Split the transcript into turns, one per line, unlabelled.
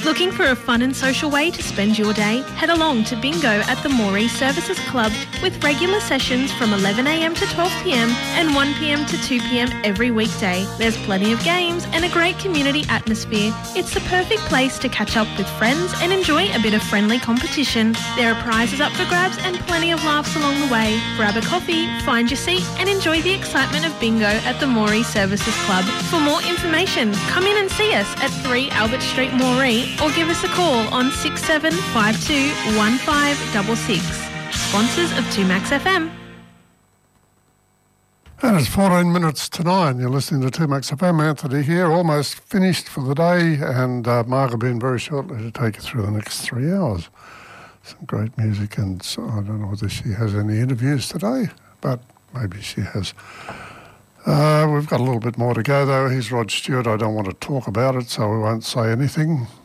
Looking for a fun and social way to spend your day? Head along to Bingo at the Moree Services Club with regular sessions from 11am to 12pm and 1pm to 2pm every weekday. There's plenty of games and a great community atmosphere. It's the perfect place to catch up with friends and enjoy a bit of friendly competition. There are prizes up for grabs and plenty of laughs along the way. Grab a coffee, find your seat and enjoy the excitement of Bingo at the Moree Services Club. For more information, come in and see us at 3 Albert Street, Moree, or give us a call on 6752 1566. Sponsors of 2Max FM.
And it's 14 minutes to 9. You're listening to 2Max FM. Anthony here, almost finished for the day, and Mark will be in very shortly to take you through the next 3 hours. Some great music, and so I don't know whether she has any interviews today, but maybe she has. We've got a little bit more to go, though. Here's Rod Stewart. I don't want to talk about it, so we won't say anything.